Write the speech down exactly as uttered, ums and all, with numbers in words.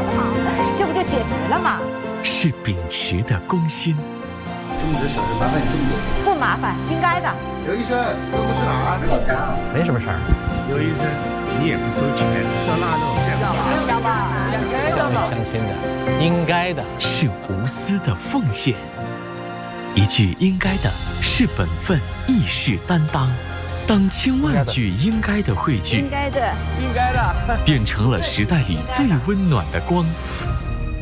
不好？这不就解决了吗？ 是秉持的公心。 这么多小事麻烦你这么多？ 不麻烦，应该的。 刘医生，都不是哪儿？ 没什么事儿。 刘医生，你也不收钱，烧腊肉， 两把，两个相亲相亲的，应该的是无私的奉献。一句应该的是本分，亦是担当。当千万句应该的汇聚， 应该的， 应该的， 变成了时代里最温暖的光。